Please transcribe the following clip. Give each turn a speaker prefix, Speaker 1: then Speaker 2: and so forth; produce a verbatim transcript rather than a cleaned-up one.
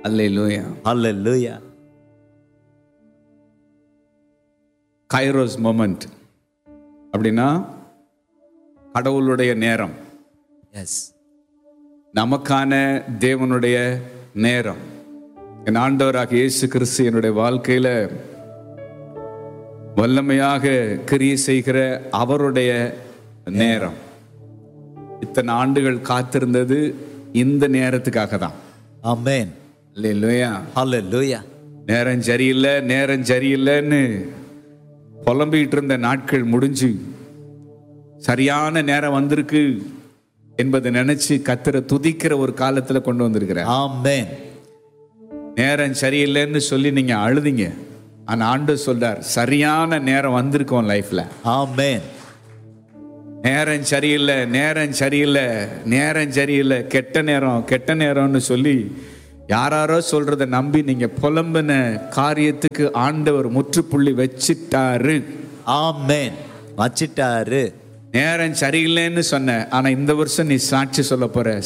Speaker 1: அல்லேலூயா.
Speaker 2: Hallelujah.
Speaker 1: Kairos moment அப்படின்னா கடவுளுடைய நேரம்,
Speaker 2: Yes.
Speaker 1: நமக்கான தேவனுடைய நேரம். என் ஆண்டவராக இயேசு கிறிஸ்து என்னுடைய வாழ்க்கையில வல்லமையாக கிரியை செய்கிற அவருடைய நேரம். இத்தனை ஆண்டுகள் காத்திருந்தது இந்த நேரத்துக்காக தான்.
Speaker 2: Amen.
Speaker 1: அல்லேலூயா.
Speaker 2: Hallelujah.
Speaker 1: நேரம் சரியில்லை, நேரம் சரியில்லைன்னு புலம்பிட்டு இருந்த நாட்கள் முடிஞ்சு சரியான நேரம் வந்திருக்கு என்பதை நினைச்சு கர்த்தரை துதிக்கிற ஒரு காலத்துல கொண்டு வந்திருக்கிறேன்.
Speaker 2: Amen.
Speaker 1: நேரம் சரியில்லைன்னு சொல்லி நீங்க அழுதிங்க, ஆனா ஆண்டவர் சொல்றார் சரியான நேரம் வந்திருக்கும் லைஃப்ல.
Speaker 2: Amen.
Speaker 1: நேரம் சரியில்லை, நேரம் சரியில்லை, நேரம் சரியில்லை, கெட்ட நேரம் கெட்ட நேரம்னு சொல்லி யாராரோ சொல்றதை நம்பி நீங்க புலம்பின காரியத்துக்கு ஆண்டவர் முற்றுப்புள்ளி வச்சிட்டாரு.
Speaker 2: Amen. வச்சிட்டாரு.
Speaker 1: நேரம் சரியில்லைன்னு சொன்ன, ஆனா இந்த வருஷம் நீ சாட்சி சொல்ல போற